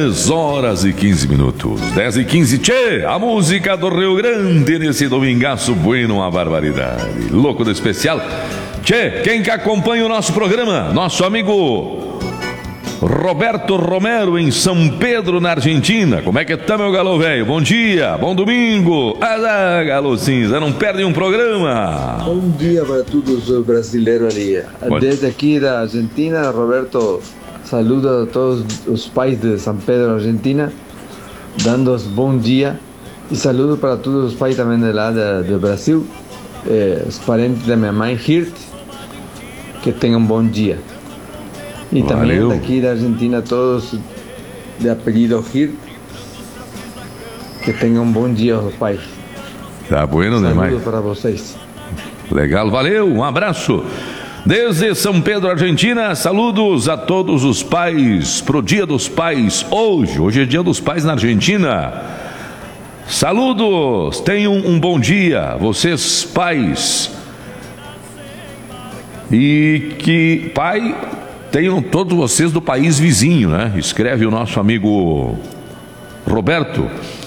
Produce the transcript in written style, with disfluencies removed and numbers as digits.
10 horas e 15 minutos. 10 e 15, tchê! A música do Rio Grande nesse domingaço bueno, uma barbaridade. Louco do especial. Tchê, quem que acompanha o nosso programa? Nosso amigo Roberto Romero, em São Pedro, na Argentina. Como é que tá, meu galo velho? Bom dia, bom domingo. Ah, galo cinza, não perde um programa. Bom dia para todos os brasileiros ali. Desde aqui da Argentina, Roberto saluda a todos os pais de São Pedro, Argentina, dando bom dia. E saludo para todos os pais também de lá do Brasil, os parentes da minha mãe, Hirt, que tenham um bom dia. E também daqui da Argentina, todos de apelido Hirt, que tenham um bom dia, os pais. Tá bueno demais. Saludo para vocês. Legal, valeu, um abraço. Desde São Pedro, Argentina, saludos a todos os pais pro Dia dos Pais hoje é Dia dos Pais na Argentina. Saludos, tenham um bom dia, vocês pais. E que pai tenham todos vocês do país vizinho, né? Escreve o nosso amigo Roberto.